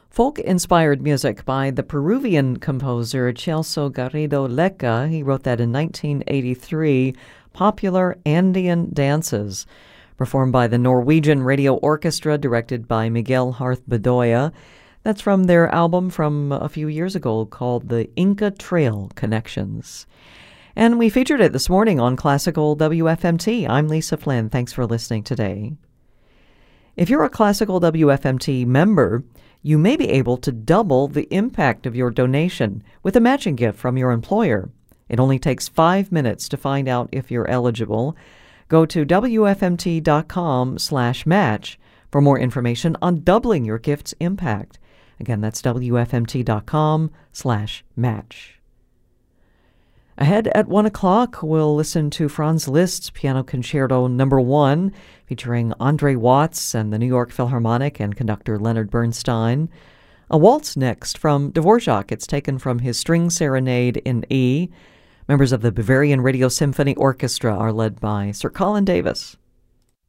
Folk-inspired music by the Peruvian composer Celso Garrido Lecca. He wrote that in 1983. Popular Andean Dances, performed by the Norwegian Radio Orchestra, directed by Miguel Harth Bedoya. That's from their album from a few years ago called The Inca Trail Connections. And we featured it this morning on Classical WFMT. I'm Lisa Flynn. Thanks for listening today. If you're a Classical WFMT member, you may be able to double the impact of your donation with a matching gift from your employer. It only takes 5 minutes to find out if you're eligible. Go to WFMT.com/match for more information on doubling your gift's impact. Again, that's WFMT.com/match. Ahead at 1 o'clock, we'll listen to Franz Liszt's Piano Concerto No. 1, featuring Andre Watts and the New York Philharmonic and conductor Leonard Bernstein. A waltz next from Dvorak. It's taken from his String Serenade in E. Members of the Bavarian Radio Symphony Orchestra are led by Sir Colin Davis.